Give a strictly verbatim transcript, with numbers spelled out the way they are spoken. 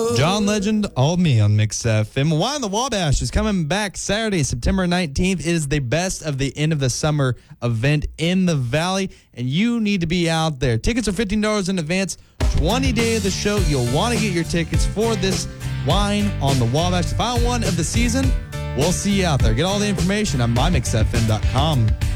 John Legend, all me on Mix F M. Wine in the Wabash is coming back Saturday, September nineteenth. It is the best of the end of the summer event in the Valley, and you need to be out there. Tickets are fifteen dollars in advance. twenty day of the show. You'll want to get your tickets for this Wine on the Wabash. The final one of the season. We'll see you out there. Get all the information on my mix f m dot com.